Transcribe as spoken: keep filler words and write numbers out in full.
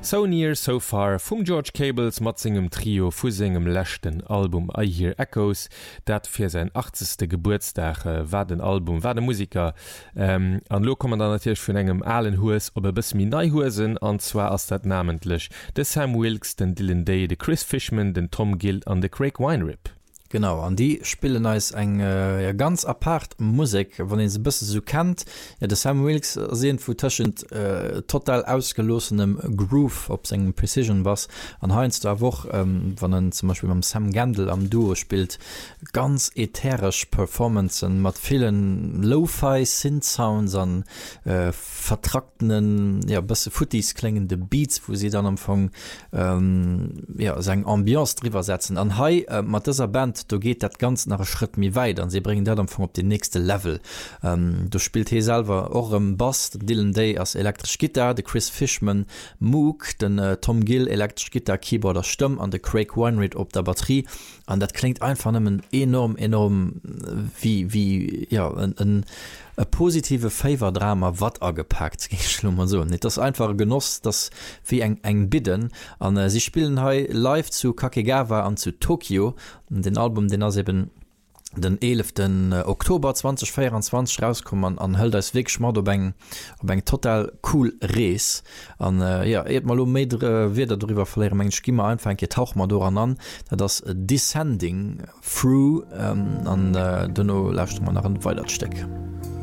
So Near So Far vum George Cables matzingem Trio vu segem lächten Album I Hear Echoes, dat fir se achtzigste Geburtstag äh, war den Album war de Musiker ähm, an lo kommen natürlich vun engem allen Hues op e bis mi neihuesen anzwa ass dat namentlech de Sam Wilkes, den Dylan Day, de Chris Fishman, den Tom Gill an de Craig Weinrib. Genau, an die spielen als eng äh, ja, ganz apart Musik, wann den se bisse so kennt. Ja, der Sam Wilkes sehen vu taschend äh, total ausgelossenem Groove op segem Precision was an heinz der woch, ähm, wann er zum Beispiel beim Sam Gendel am Duo spielt, ganz ätherisch Performancen mat vielen Lo-Fi Synth-Sounds an äh, vertraktenen ja, bisse Footies klingende Beats, wo sie dann am Anfang ähm, ja, seg Ambiance drüber setzen. An Hai äh, mat dieser Band da geht dat ganz nach Schritt mir weit an sie bringen dat am op die nächste Level. Ähm, du spielt hier selber auch im Bass, Dylan Day als elektrisch Gitter, de Chris Fishman Moog, den äh, Tom Gill elektrisch Gitter, Keyboard der Stimme an de Craig Weinrib op der Batterie an dat klingt einfach enorm enorm wie wie ja ein, ein E positive Favordrama wat agepackt schlummer so nicht das einfache Genoss das wie eng eng bidden an äh, sie spielen he live zu Kakegawa an zu Tokio den Album den er eben den elften Oktober zwanzig vierundzwanzig rauskommen an Hölder ist weg schma op eng op eng total cool Rees an äh, ja et mal um mehrere wieder darüber verlieren eng Skimmer einfach tauch mal do an das Descending through ähm, an äh, duno lauscht man nach ein Weitersteck.